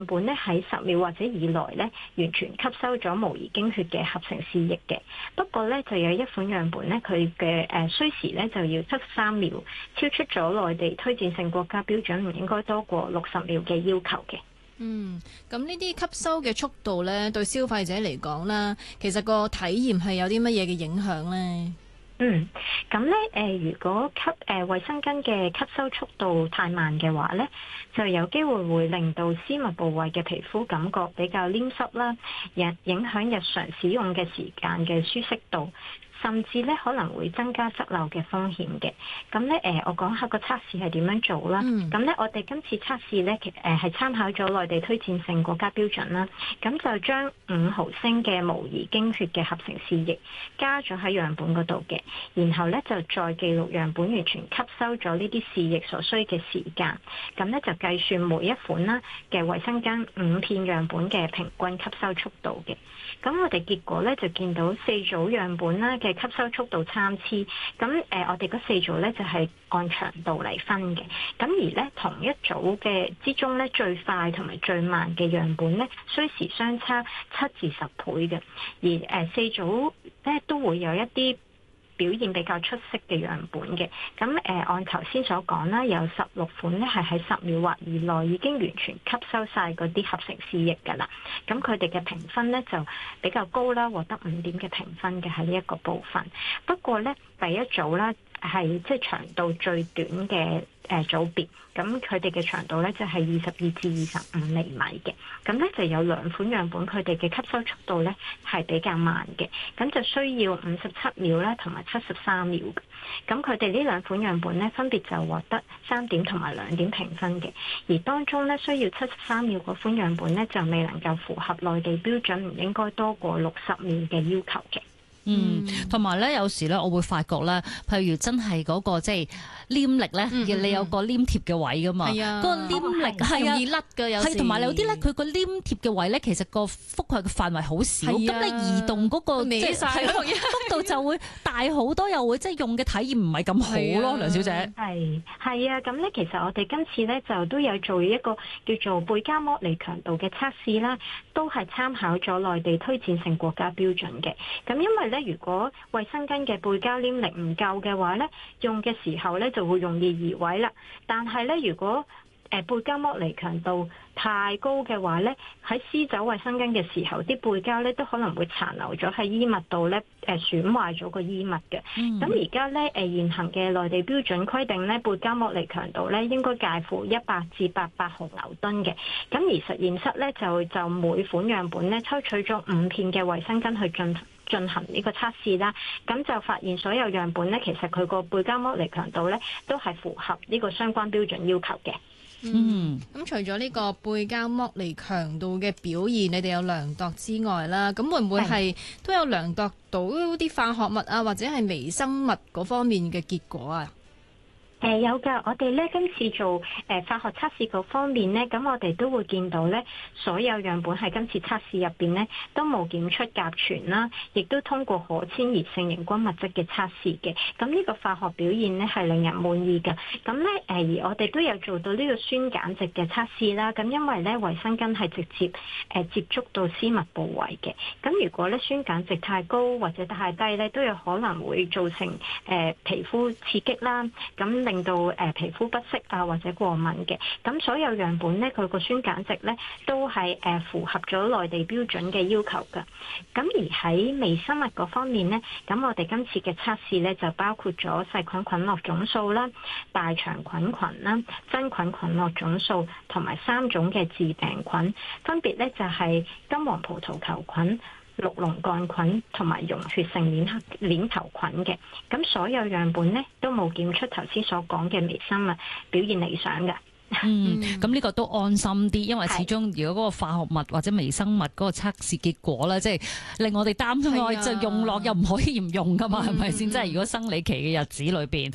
本咧喺10秒或者以內咧，完全吸收咗模擬經血嘅合成試液嘅。不過咧，就有一款樣本咧，佢嘅需時咧就要73秒，超出咗內地推薦性國家標準，唔應該多過60秒嘅要求嘅。 咁呢啲吸收嘅速度咧，對消費者嚟講啦，其實個體驗係有啲乜嘢嘅影響咧？ 咁咧如果衛生巾嘅吸收速度太慢嘅話咧，就有機會令到私密部位嘅皮膚感覺比較黏濕啦，影響日常使用嘅時間嘅舒適度，甚至咧可能會增加側漏嘅風險嘅。咁咧我講下個測試係點樣做啦。咁咧我哋今次測試咧係參考咗內地推薦性國家標準啦。咁就將5毫升嘅模擬經血嘅合成試液加咗喺樣本嗰度嘅，然後咧就再記錄樣本完全吸收咗呢啲試液所需嘅時間。咁咧就計算每一款啦嘅衛生巾5片樣本嘅平均吸收速度嘅。咁我哋結果咧就見到4組樣本啦嘅吸收速度參差。咁我哋嗰4組咧就係按長度嚟分嘅。咁而咧同一組嘅之中咧最快同埋最慢嘅樣本咧需時相差7至10倍嘅。而4組咧都會有一啲表現比較出色嘅樣本嘅。咁按頭先所講啦，有16款咧係喺10秒或以內已經完全吸收晒嗰啲合成試液㗎啦。咁佢哋嘅評分咧就比較高啦，獲得5點嘅評分嘅喺呢一個部分。不過咧第一組啦係即係長度最短嘅組別，咁佢哋嘅長度咧就係22至25厘米嘅。咁咧就有2款樣本，佢哋嘅吸收速度咧係比較慢嘅，咁就需要57秒啦同埋73秒嘅。咁佢哋呢2款樣本咧分別就獲得3點同埋2點評分嘅。而當中咧需要73秒嗰款樣本咧就未能夠符合內地標準，唔應該多過60秒嘅要求嘅。 同埋咧，有時咧，我會發覺咧，譬如真係嗰個即係黏力咧，你有個黏貼嘅位噶嘛，嗰個黏力係容易甩㗎，有時係同埋有啲咧，佢個黏貼嘅位咧，其實個覆蓋嘅範圍好少，咁你移動嗰個即係幅度就會大好多，又會即係用嘅體驗唔係咁好咯，梁小姐。 係啊，咁咧其實我哋今次咧就都有做一個叫做貝加莫尼強度嘅測試啦，都係參考咗內地推薦性國家標準嘅。咁因為如果衛生巾嘅背膠黏力唔夠嘅話咧，用嘅時候咧就會容易移位啦。但係咧，如果背膠剝離強度太高嘅話咧，喺撕走衛生巾嘅時候，啲背膠咧都可能會殘留咗喺衣物度咧，損壞咗個衣物嘅。咁而家咧現行嘅內地標準規定咧，背膠剝離強度咧應該介乎100至800毫牛頓嘅。咁而實驗室咧就每款樣本咧抽取咗5片嘅衛生巾去進行呢個測試啦，咁就發現所有樣本咧，其實佢個背膠剝離強度咧都係符合呢個相關標準要求嘅。 咁除咗呢個背膠剝離強度嘅表現，你哋有量度之外啦，咁會唔會係都有量度到啲化學物啊，或者係微生物嗰方面嘅結果啊？ 有㗎，我哋咧今次做化學測試嗰方面咧，咁我哋都會見到咧，所有樣本喺今次測試入邊咧都冇檢出甲醛啦，亦都通過可遷移性凝均物質嘅測試嘅。咁呢個化學表現咧係令人滿意嘅。咁咧而我哋都有做到呢個酸鹼值嘅測試啦。咁因為咧衛生巾係直接接觸到私密部位嘅，咁如果咧酸鹼值太高或者太低咧，都有可能會造成皮膚刺激啦，咁令到皮膚不適啊或者過敏嘅。咁所有樣本咧佢個酸鹼值咧都係符合咗內地標準嘅要求㗎。咁而喺微生物嗰方面咧，咁我哋今次嘅測試咧就包括咗細菌菌落總數啦、大腸菌群啦、真菌群落總數同埋3種嘅致病菌，分別咧就係金黃葡萄球菌、綠膿桿菌同埋溶血性鏈球菌嘅。咁所有樣本咧都冇檢出頭先所講嘅微生物，表現理想嘅。 咁呢個都安心啲，因為始終如果嗰個化學物或者微生物嗰個測試結果咧，即係令我哋擔心，就用落又唔可以唔用噶嘛，係咪先？即係如果生理期嘅日子裏邊，咁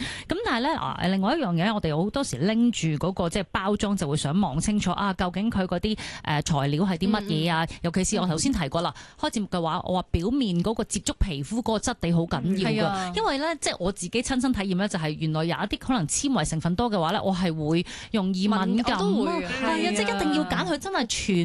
但係咧另外一樣嘢，我哋好多時拎住嗰個即係包裝就會想望清楚啊，究竟佢嗰啲材料係啲乜嘢啊？尤其是我頭先提過啦，開節目嘅話，我話表面嗰個接觸皮膚嗰個質地好緊要㗎，因為咧即係我自己親身體驗咧，就係原來有一啲可能纖維成分多嘅話咧，我係會容易敏感啊，係啊，即係一定要揀佢真係全